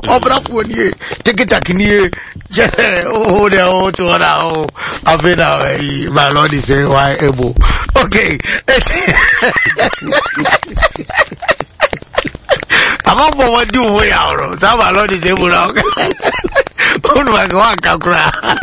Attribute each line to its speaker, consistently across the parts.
Speaker 1: Obrafo nie. Tiktak nie. Oh, they are to now. Avena, my Lord is saying why able. Okay. I'm up for what do we are. So my Lord is able now. Oh my God,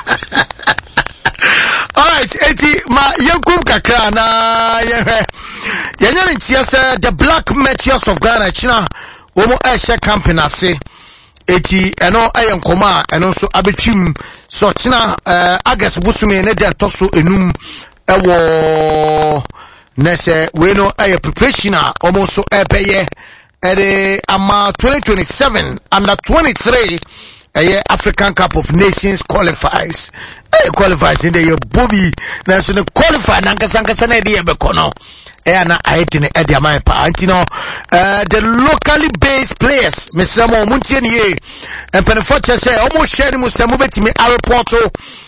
Speaker 1: alright, eti ma yankum kakra na yenye ntia the Black Meteors of Ghana china omo ehye campaign ase eti eno ayenkoma eno so abetwim so china August busumi ne de toso enum ewo nese we no aye preparation omo so ebeye ama 2027 under 23 African Cup of Nations qualifies. Qualifies in the Bobby National qualify Nankasanka na bekono. Na aitine edi amai pa antino the locally based players Mr. Mo Muntieni ye and Penefocha say almost share Musamu betimi aeroporto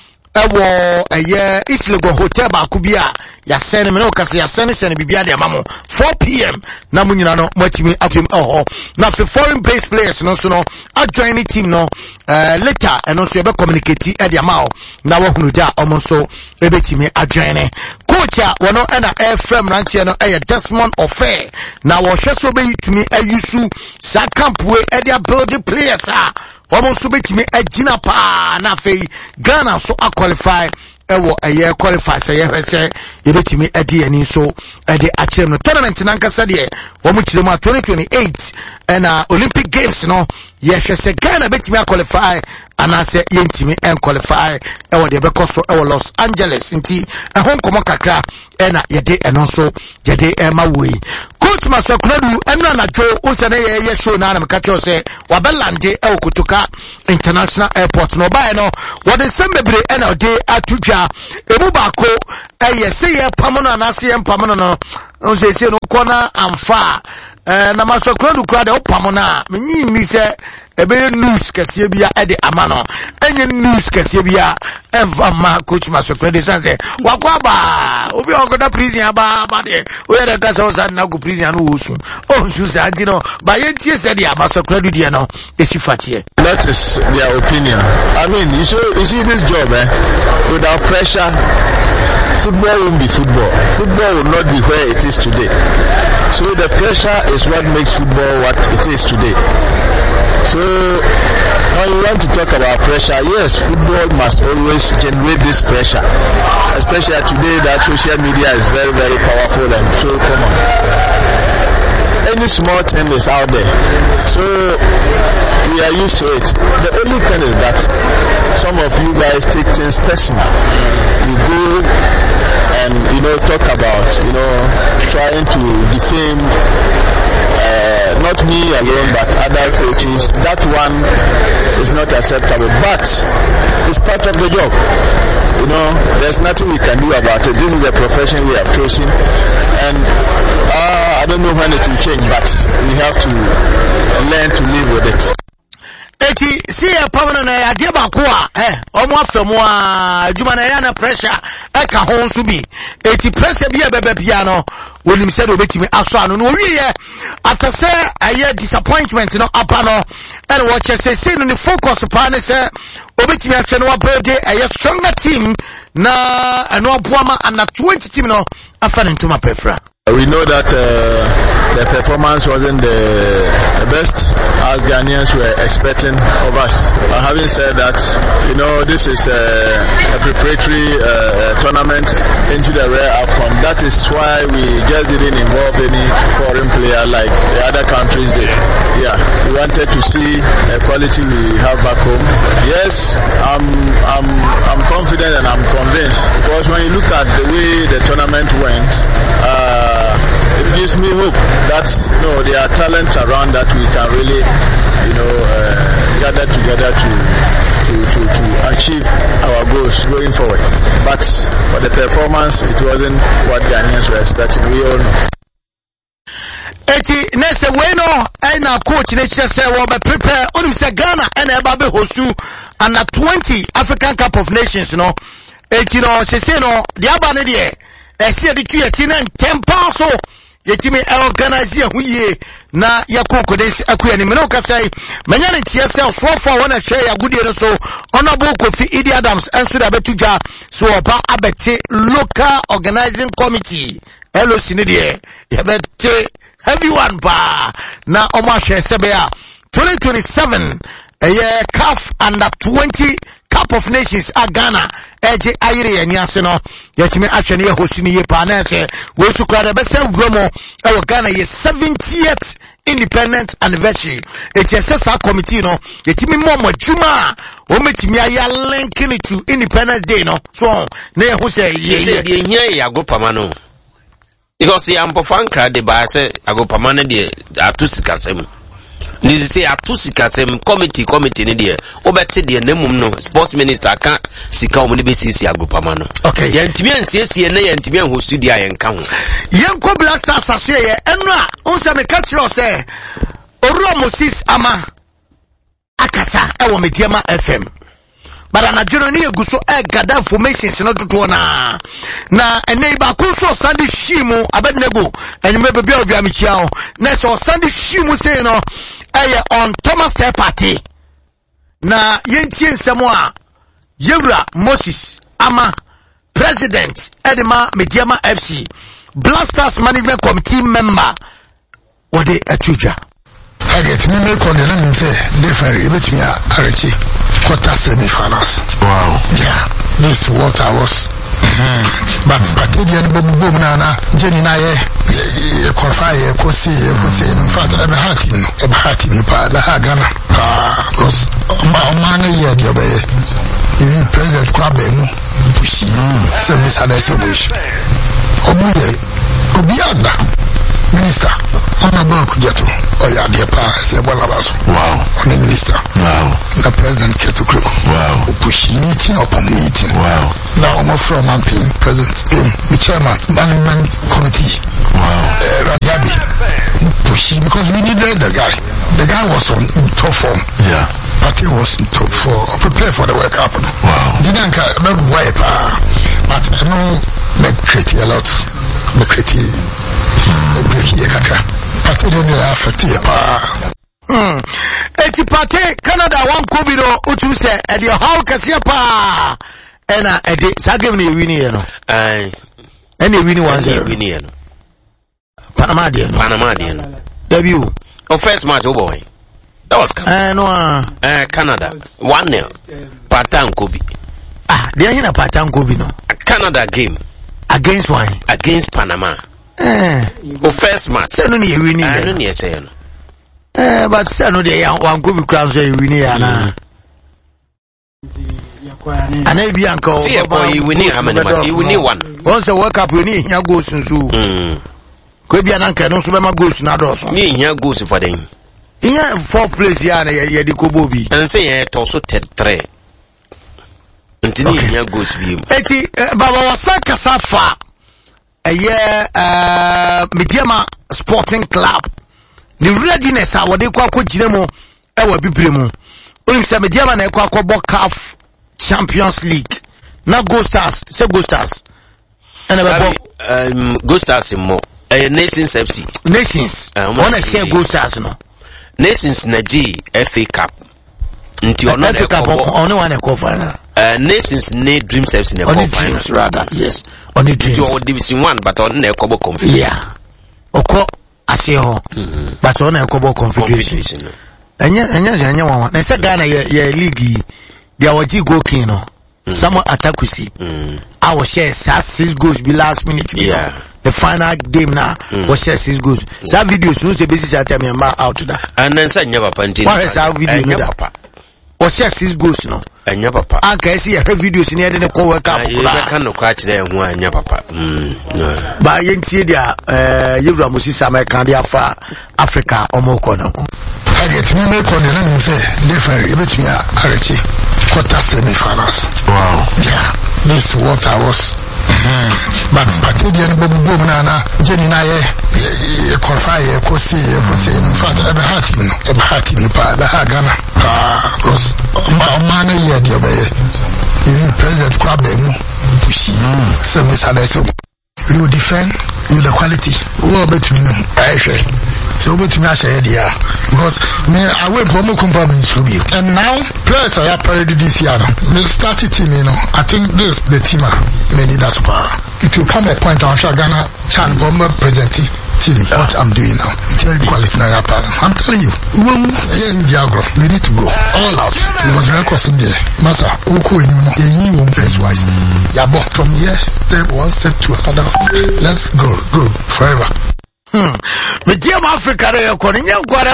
Speaker 1: Islogo Hotel Bakubia ya sene meno kasi ya sene bibia de mamo 4 p.m. na munyina no mwatimi akim na for foreign based players no so no join the team no later and also be communicate e de amao na wo hunu da omonso ebetimi adjoin coach wono na airframe ranche no Desmond Ofe na wo hweso be yitumi ayusu sa camp we e de build players omonso betimi agina pa na fei Ghana so qualify ewo qualify say yebetimi adi ani so ade akyem no tournament nankasa de omo kyerem 2028 and Olympic Games no yehwese Ghana betimi qualify anase yentimi qualify ewo de bekoso ewo Los Angeles nti ehon komo kakra na yede eno so yede mawe coach Masokladu enna na jo usane ye show na me kacho se wabelande ewo Kotoka International Airport no ba no wode sembebre ena de atuja ebu bako se ye pamono anase ye pamono no se no kona amfa na Masokladu kra de opamona menyi mi se ebe news kase bia e de amano enye news kase bia enva ma coach Masokladu sanse wakwa ba obi ogoda prison aba de o yere kase o san na go prison no wosu o su sa dino ba ye tie se de Masokladu de no esifatie.
Speaker 2: That is their opinion. I mean, you see this job without pressure, football won't be football. Football will not be where it is today. So the pressure is what makes football what it is today. So when you want to talk about pressure, yes, football must always generate this pressure, especially today that social media is very, very powerful and so common. Any small thing is out there, so we are used to it. The only thing is that some of you guys take things personal. You go and talk about trying to defame not me alone but other coaches. That one is not acceptable, but it's part of the job. There's nothing we can do about it. This is a profession we have chosen, and I don't know when it will change, but we have to learn to live with it.
Speaker 1: Eti si e pamana na ade ba ko omo afemu adwuma na ya na pressure ka ho nso bi eti pressure bi bebe bia no wonim se do betimi aso anu no wiye after say aye disappointment no apa no and what you say no focus pa ne say obetimi ahwe no build a stronger team na eno aboama under 20 team no afa ntoma pefra.
Speaker 2: We know that the performance wasn't the best as Ghanaians were expecting of us. But having said that, this is a preparatory tournament into the Rare AFCON. That is why we just didn't involve any foreign player like the other countries did. Yeah, we wanted to see the quality we have back home. Yes, I'm confident and I'm convinced, because when you look at the way the tournament went, it gives me hope that there are talents around that we can really gather together to achieve our goals going forward. But for the performance, it wasn't what Ghanaians were expecting. We all know.
Speaker 1: Eti nese weno na coach neche say we be prepare onim say Ghana na eba be hostu under 20 African Cup of Nations eti se no the aba ne de ese de tueti na tempa so yetimi organize hu ye na yakoko des akuya ni meno kasai menya ne tie se ofofo wona share ya gudie no so honorable Kofi Idi Adams enso da betuja so oba abete local organizing committee LOC ni de yabete everyone ba na omo share sebe a 2027 CAF under 20 Cup of Nations a Ghana eje ayire yani ase no yetimi ahwe ne host ni yepa na ese we su kwa be se gromo e Ghana ye 70th independent anniversary etsa committee no yetimi momo adwuma o metimi aya linking it to Independence Day no so na ye ho se ye
Speaker 3: hia ya agopama no because ya mpofan kra de ba se agopama na de atusikasem ni say atusikasem committee ni de obete de nemum no sports minister ka sika o mo de besisi agopama no
Speaker 1: okay
Speaker 3: yantimi ansiesie na yantimi ho studio ayenka ho
Speaker 1: yenko Black Stars aseye enu a onse me catch you say Oro Moses ama akasa e wo Mediama FM bara na jero ni eguso e gada formations no dodo na enei ba ko so Sunday shimu abednego enime bebia obia mechia ho na so Sunday shimu say no on Thomas Party na yentie nsemo a Yewura Moses ama president Edema Mediama FC Black Stars management committee member wode atuja
Speaker 4: target me make on the say different ebet me archi quarter semi-finals.
Speaker 2: Wow.
Speaker 4: Yeah, this is what I was. But Patedian Boom Nana, Jenny Naye, qualify, Kosi, in fact, I'm happy, Ghana. Because Mana year, the obey. Even President Krabben, Pushi, some misunderstanding. Obianda. Minister, Honorable Kujato, Oya Diapa, Sebolabas.
Speaker 2: Wow.
Speaker 4: On the minister.
Speaker 2: Wow.
Speaker 4: The president Ketukru.
Speaker 2: Wow.
Speaker 4: Push meeting upon meeting.
Speaker 2: Wow.
Speaker 4: Now I'm from Amping, President, the chairman, management committee.
Speaker 2: Wow.
Speaker 4: Rajabi. Push because we needed the guy. The guy was in top form.
Speaker 2: Yeah.
Speaker 4: Party was in top for prepare for the World Cup.
Speaker 2: Wow.
Speaker 4: Didn't not wipe, but I know they create a lot. They create
Speaker 1: Eti party Canada one Kobiro utu se edi how kasia pa ena edi sagem ni wini ye no eni wini 1-0
Speaker 3: wini ye no
Speaker 1: Panama de no debut
Speaker 3: o first match boy that was Canada 1-0 Patan Kobi
Speaker 1: they are in a Patan Kobi no
Speaker 3: Canada game
Speaker 1: against one
Speaker 3: against Panama o first match
Speaker 1: say no ni wini ye
Speaker 3: no ni say no
Speaker 1: but say no dey one Kobi crown say wini ya na ana bi anko
Speaker 3: see boy wini how many match you wini one
Speaker 1: once the World Cup wini hia goals nso ko bi ana nka no so be ma goals na do so
Speaker 3: ni hia goals for them
Speaker 1: hia fourth place ya na ye di ko bobi
Speaker 3: and say ye to so 3 ntini hia goals bi
Speaker 1: eti baba wasaka safa Mediama Sporting Club the readiness a wode kwa kogire mu e wa bibire mu onse Mediama na ekwa akobọ CAF Champions League na Go Stars ena be
Speaker 3: Go Stars mo Nations FC
Speaker 1: Nations wanna share Go Stars no
Speaker 3: Nations na G FA Cup nti ono
Speaker 1: FA Cup ono wana ko final
Speaker 3: Nations ne Dreams FC ne
Speaker 1: ko final rather yes on the Dreams
Speaker 3: to Division 1 but on na ko confederation
Speaker 1: yeah oko asio but on na ko confederation enya wan na se Ghana ye league dia waji go king no some Atakusi I was share 6 goals be last minute
Speaker 3: yeah
Speaker 1: the final game now was share 6 goals that videos no say basis at me out to that
Speaker 3: and then say never panti
Speaker 1: what is that video no that or share 6 goals no
Speaker 3: anya papa
Speaker 1: anka see her videos in here ko World Cup
Speaker 3: you can no catch there ho anya papa
Speaker 1: ba yentie dia Yewura Moses American dia fa Africa omoko no
Speaker 4: target me make on the say different ebet me archi quarter semi-finals.
Speaker 2: Wow.
Speaker 4: Yeah, this is what I was. But Patedian Boom Nana, Jenny Naye, qualify, Kosi, in fact, I'm happy, Ghana. Because Mana year, the obey. Even President Krabben, Pushi, some misunderstanding. You defend, you the quality. Who bet me, I say. So but me share there because me I wait for more company be. And now players are already this year. Me started team, I think this the team may need us power. It will come a point I'm sure Ghana Chan Bomber presenting what I'm doing now. It's very quality now. I'm telling you, we need to go all out. It was very costing there. Masa, place wise. Yeah, but from here, step one step to another. Let's go forever.
Speaker 1: Me dear Africa, you couldn't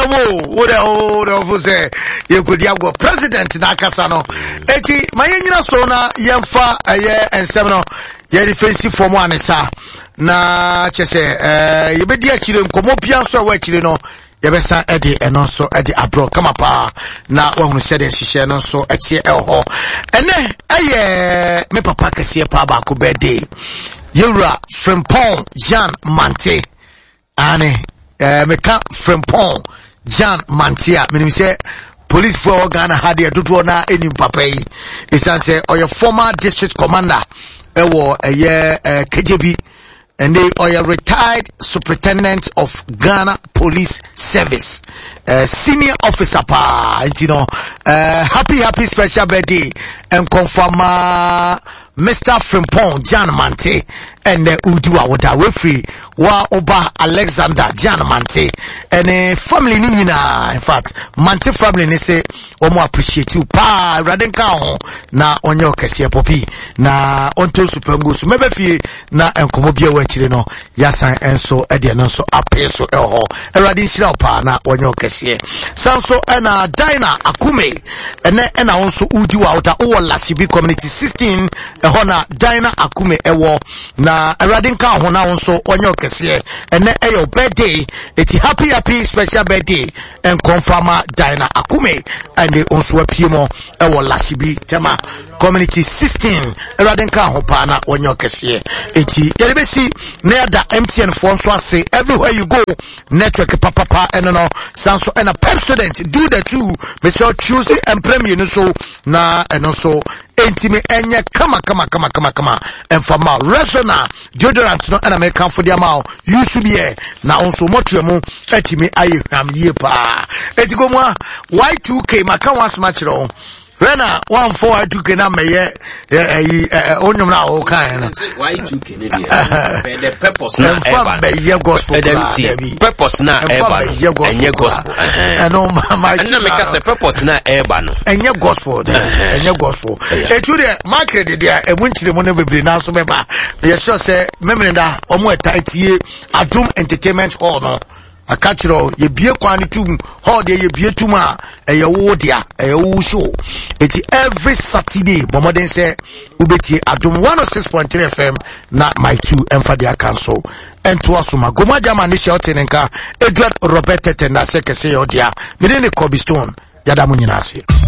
Speaker 1: go president Nakasano. Eti, my sona, Yamfa, a year and 7 defensive form one, sir. Na chese you be dia chire nkomo bia so wa chire no ye be san ede eno so ede abro kama pa na wa hunu sede hihye no so etie ho ene aye me papa kase pa ba ko birthday Yura Frimpong Jean Mante ane me ka Frimpong Jean Mantia menim say police for Ghana had ya dodo na enim papa yi isan say or your former district commander ewo KJB and they are retired superintendent of Ghana Police Service, senior officer pa, happy special birthday and confirm Mr. Frimpong Jan Mante and Udua Wada Wefri wa Oba Alexander Jan Mante and family nina in fact Mante family ni say omo appreciate you pa radenka na onyo kese popi na onto superango so mebefi na enkomo bia wa chire no yasan enso ede no so apeso eho erade shira pa na onyo kese sanso na Dina Akume ena onso Udua Wada o Lasibi community 16 hona Dina Akume ewo na eradinka hona onso onyo kese ene eyo birthday eti happy special birthday and confirm Dina Akume and the onso apimo ewo Lasibi tema community 16 eradinka hopa na onyo kese eti yerebesi na da MTN phone so say everywhere you go network papa no sanso and a president do the two Mr. Tuesday and premier no so na eno so entime enye kama and for my resona deodorant no and American for the amount you should be na onso motuemu etime aye ham ye pa etigo mo Y2K maka was match no when 14 na meye onyum na o kan
Speaker 3: Y2K the purpose na
Speaker 1: eba gospel
Speaker 3: purpose na eba enye gospel
Speaker 1: no my
Speaker 3: na make us purpose na eba no
Speaker 1: enye gospel etude market dia emunchire mo na bebre na so beba ye sure say memory da omo etaitie Adum Entertainment Hall no akachiro ye bie kwani tum hall de ye bie tum a eye wo dia eye wo show eti every Saturday bomodin say ubeti Adum 106.3 FM na my 2 emfa dia cancel ento asoma goma jama ne shotenenka Edward Robert Tenda sekese yodia me ne Kobe Stone yada munyina ase